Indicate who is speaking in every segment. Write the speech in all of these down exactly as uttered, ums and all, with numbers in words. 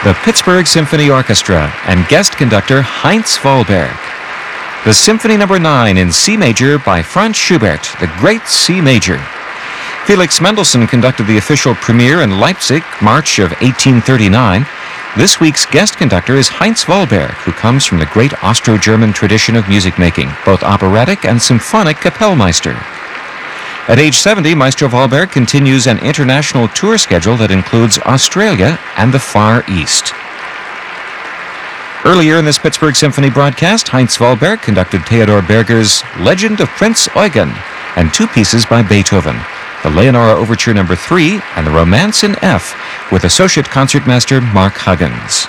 Speaker 1: the Pittsburgh Symphony Orchestra, and guest conductor Heinz Vollberg. The Symphony Number nine in C Major by Franz Schubert, the Great C Major. Felix Mendelssohn conducted the official premiere in Leipzig, March of eighteen thirty-nine. This week's guest conductor is Heinz Vollberg, who comes from the great Austro-German tradition of music making, both operatic and symphonic Kapellmeister. At age seventy, Maestro Vollberg continues an international tour schedule that includes Australia and the Far East. Earlier in this Pittsburgh Symphony broadcast, Heinz Vollberg conducted Theodor Berger's Legend of Prince Eugen and two pieces by Beethoven, the Leonora Overture Number three and the Romance in F, with Associate Concertmaster Mark Huggins.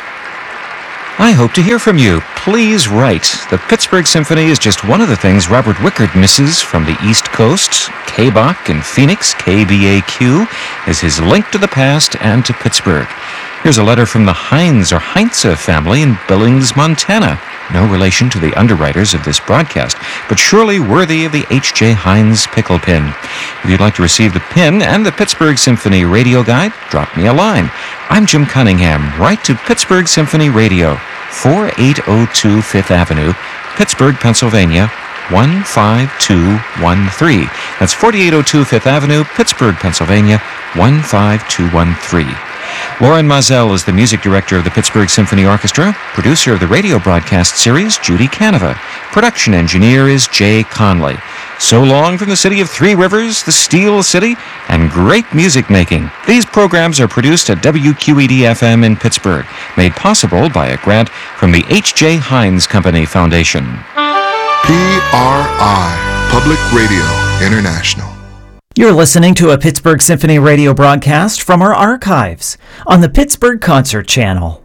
Speaker 1: I hope to hear from you. Please write. The Pittsburgh Symphony is just one of the things Robert Wickard misses from the East Coast. K B A C in Phoenix, K B A Q, is his link to the past and to Pittsburgh. Here's a letter from the Heinz or Heinze family in Billings, Montana. No relation to the underwriters of this broadcast, but surely worthy of the H J Heinz pickle pin. If you'd like to receive the pin and the Pittsburgh Symphony Radio Guide, drop me a line. I'm Jim Cunningham. Write to Pittsburgh Symphony Radio, forty-eight oh two Fifth Avenue, Pittsburgh, Pennsylvania, one five two one three. That's forty-eight oh two Fifth Avenue, Pittsburgh, Pennsylvania, one five two one three. Lauren Mazel is the music director of the Pittsburgh Symphony Orchestra. Producer of the radio broadcast series, Judy Canova. Production engineer is Jay Conley. So long from the city of Three Rivers, the Steel City, and great music making. These programs are produced at W Q E D F M in Pittsburgh, made possible by a grant from the H J Heinz Company Foundation.
Speaker 2: P R I, Public Radio International.
Speaker 3: You're listening to a Pittsburgh Symphony radio broadcast from our archives on the Pittsburgh Concert Channel.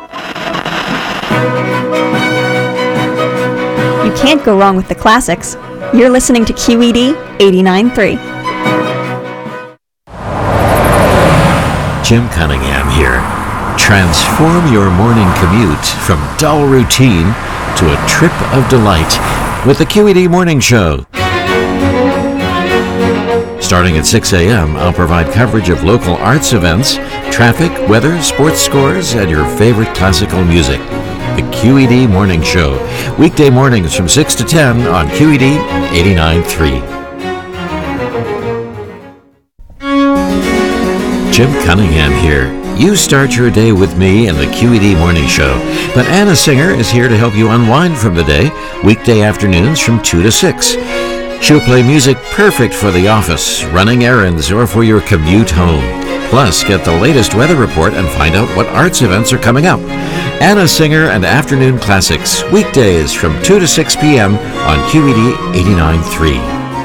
Speaker 4: You can't go wrong with the classics. You're listening to Q E D eighty-nine point three.
Speaker 5: Jim Cunningham here. Transform your morning commute from dull routine to a trip of delight with the Q E D Morning Show. Starting at six a.m., I'll provide coverage of local arts events, traffic, weather, sports scores, and your favorite classical music. The Q E D Morning Show, weekday mornings from six to ten on Q E D eighty-nine point three. Jim Cunningham here. You start your day with me in the Q E D Morning Show, but Anna Singer is here to help you unwind from the day, weekday afternoons from two to six. She'll play music perfect for the office, running errands, or for your commute home. Plus, get the latest weather report and find out what arts events are coming up. Anna Singer and Afternoon Classics, weekdays from two to six p.m. on Q E D eighty-nine point three.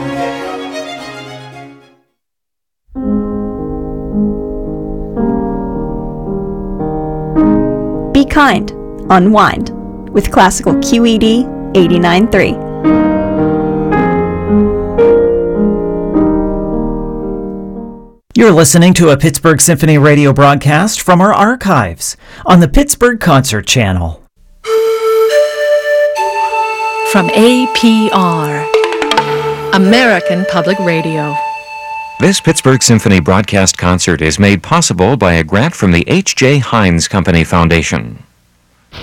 Speaker 4: Be kind, unwind with classical Q E D eighty-nine point three.
Speaker 3: You're listening to a Pittsburgh Symphony radio broadcast from our archives on the Pittsburgh Concert Channel.
Speaker 6: From A P R, American Public Radio.
Speaker 1: This Pittsburgh Symphony broadcast concert is made possible by a grant from the H J Heinz Company Foundation.